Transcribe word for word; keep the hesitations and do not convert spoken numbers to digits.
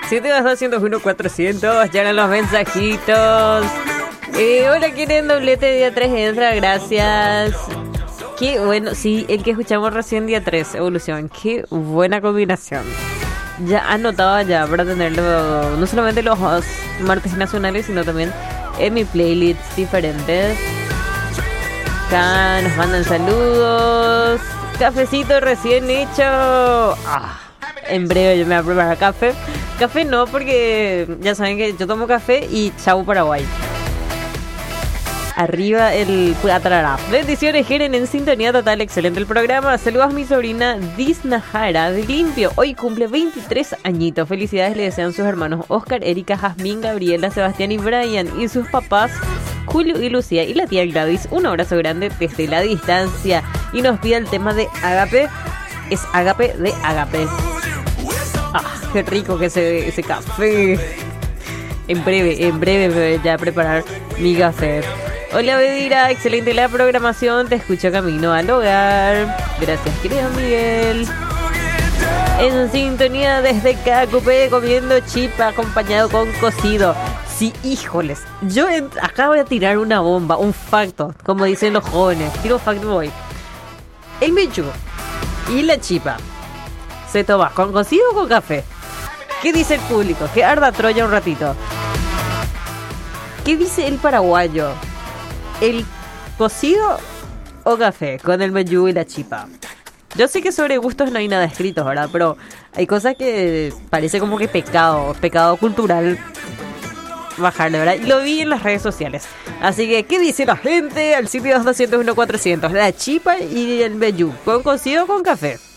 siete dos dos cero uno cuatrocientos. Llegan los mensajitos. Eh, hola, ¿quieren doblete día tres? Entra, gracias. Qué bueno, sí, el que escuchamos recién día tres, Evolución. Qué buena combinación. Ya anotaba ya para tenerlo, no solamente los martes nacionales, sino también en mi playlists diferentes. Acá nos mandan saludos. Cafecito recién hecho. Ah, en breve yo me voy a preparar café. Café no, porque ya saben que yo tomo café y chau Paraguay. Arriba el Puatarará. Bendiciones, Jeren, en sintonía total. Excelente el programa. Saludos a mi sobrina Disnahara de Limpio. Hoy cumple veintitrés añitos. Felicidades le desean sus hermanos Oscar, Erika, Jazmín, Gabriela, Sebastián y Brian. Y sus papás Julio y Lucía. Y la tía Gladys. Un abrazo grande desde la distancia. Y nos pide el tema de Ágape. Es Ágape de Ágape. Ah, qué rico que ese, ese café. En breve, en breve me voy ya a preparar mi café. Hola Bedira, excelente la programación, te escucho camino al hogar. Gracias querido Miguel. En sintonía desde Cacupé comiendo chipa acompañado con cocido. Sí, híjoles, yo en, acá voy a tirar una bomba, un facto, como dicen los jóvenes. Tiro facto voy. El mechu y la chipa se toma con cocido o con café. ¿Qué dice el público? Que arda Troya un ratito. ¿Qué dice el paraguayo? ¿El cocido o café? Con el meyú y la chipa. Yo sé que sobre gustos no hay nada escrito, ¿verdad? Pero hay cosas que parece como que pecado, pecado cultural bajarle, ¿verdad? Y lo vi en las redes sociales. Así que, ¿qué dice la gente? Al sitio dos dos cero uno cuatrocientos. La chipa y el meyú. ¿Con cocido o con café?